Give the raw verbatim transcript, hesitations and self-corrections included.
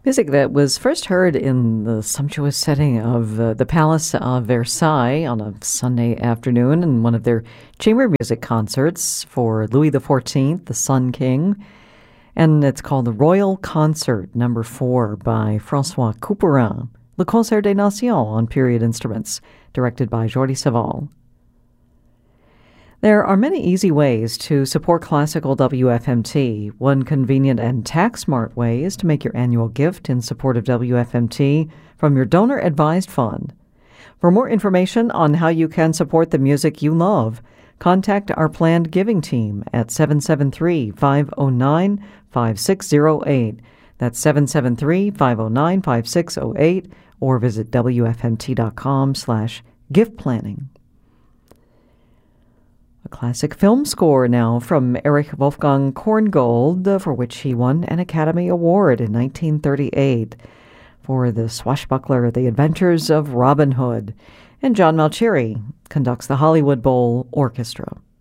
Music that was first heard in the sumptuous setting of uh, the Palace of Versailles on a Sunday afternoon in one of their chamber music concerts for Louis the fourteenth, the Sun King. And it's called the Royal Concert Number four by François Couperin, Le Concert des Nations on period instruments, directed by Jordi Savall. There are many easy ways to support classical W F M T. One convenient and tax-smart way is to make your annual gift in support of W F M T from your donor-advised fund. For more information on how you can support the music you love, contact our planned giving team at seven seven three, five oh nine, five six oh eight. That's seven seven three, five oh nine, five six oh eight, or visit W F M T dot com slash gift planning. A classic film score now from Erich Wolfgang Korngold, for which he won an Academy Award in nineteen thirty-eight for the swashbuckler The Adventures of Robin Hood. And John Malcheri conducts the Hollywood Bowl Orchestra.